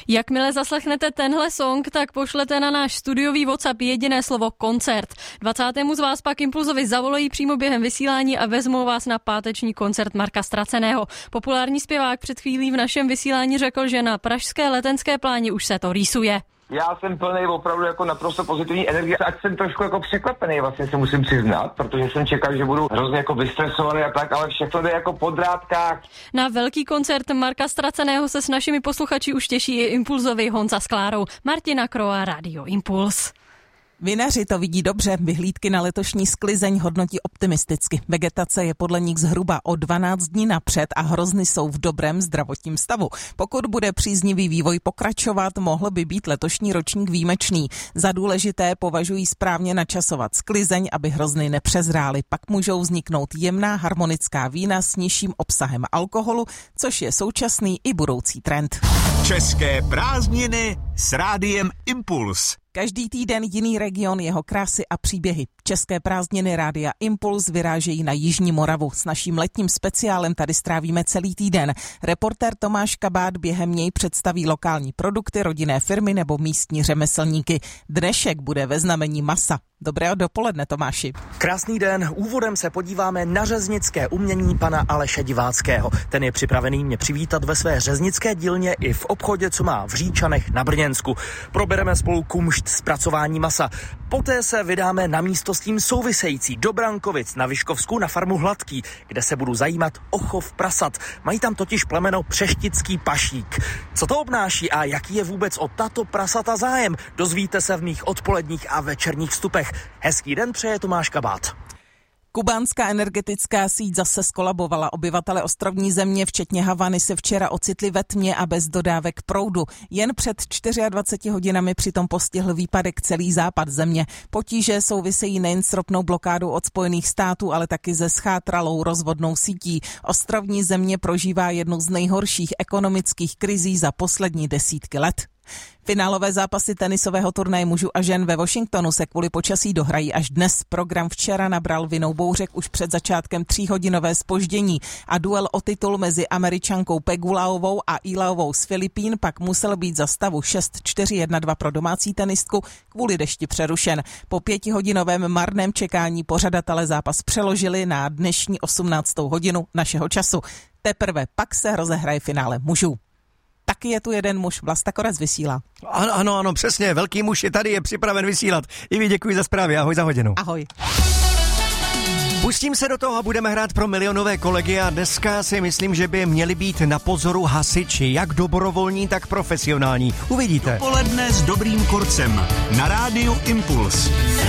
Jakmile zaslechnete tenhle song, tak pošlete na náš studiový WhatsApp jediné slovo koncert. 20. z vás pak Impulzovi zavolají přímo během vysílání a vezmou vás na páteční koncert Marka Straceného. Populární zpěvák před chvílí v našem vysílání řekl, že na pražské Letenské pláni už se to rýsuje. Já jsem plný opravdu jako naprosto pozitivní energie, ať jsem trošku jako překvapený, vlastně se musím přiznat, protože jsem čekal, že budu hrozně jako vystresovaný a tak, ale všechno jde jako po drátkách. Na velký koncert Marka Straceného se s našimi posluchači už těší i Impulzovi Honza s Klárou. Martina Kroa, Radio Impuls. Vinaři to vidí dobře, vyhlídky na letošní sklizeň hodnotí optimisticky. Vegetace je podle nich zhruba o 12 dní napřed a hrozny jsou v dobrém zdravotním stavu. Pokud bude příznivý vývoj pokračovat, mohl by být letošní ročník výjimečný. Za důležité považují správně načasovat sklizeň, aby hrozny nepřezrály. Pak můžou vzniknout jemná harmonická vína s nižším obsahem alkoholu, což je současný i budoucí trend. České prázdniny s Rádiem Impuls. Každý týden jiný region, jeho krásy a příběhy. České prázdniny Rádia Impuls vyrážejí na Jižní Moravu. S naším letním speciálem tady strávíme celý týden. Reportér Tomáš Kabát během něj představí lokální produkty, rodinné firmy nebo místní řemeslníky. Dnešek bude ve znamení masa. Dobré dopoledne, Tomáši. Krásný den. Úvodem se podíváme na řeznické umění pana Aleše Diváckého. Ten je připravený mě přivítat ve své řeznické dílně i v obchodě, co má v Říčanech na Brněnsku. Probereme spolu kumšt zpracování masa. Poté se vydáme na místo s tím související do Brankovic na Vyškovsku na farmu Hladký, kde se budu zajímat o chov prasat. Mají tam totiž plemeno Přeštický pašík. Co to obnáší a jaký je vůbec o tato prasata zájem? Dozvíte se v mých odpoledních a večerních vstupech. Hezký den přeje Tomáš Kabát. Kubánská energetická síť zase skolabovala. Obyvatele ostrovní země, včetně Havany, se včera ocitli ve tmě a bez dodávek proudu. Jen před 24 hodinami přitom postihl výpadek celý západ země. Potíže souvisejí nejen s ropnou blokádou od Spojených států, ale taky se schátralou rozvodnou sítí. Ostrovní země prožívá jednu z nejhorších ekonomických krizí za poslední desítky let. Finálové zápasy tenisového turnaje mužů a žen ve Washingtonu se kvůli počasí dohrají až dnes. Program včera nabral vinou bouřek už před začátkem 3hodinové zpoždění a duel o titul mezi Američankou Pegulaovou a Ilaovou z Filipín pak musel být za stavu 6-4-1-2 pro domácí tenistku kvůli dešti přerušen. Po 5hodinovém marném čekání pořadatelé zápas přeložili na dnešní 18. hodinu našeho času. Teprve pak se rozehraje finále mužů. Taky je tu jeden muž, Vlasta Korec vysílá. Ano, přesně, velký muž je tady, je připraven vysílat. I vy děkuji za zprávy, ahoj za hodinu. Ahoj. Pustím se do toho a budeme hrát pro milionové kolegy a dneska si myslím, že by měli být na pozoru hasiči, jak dobrovolní, tak profesionální. Uvidíte. Dopoledne s dobrým korcem na Rádiu Impuls.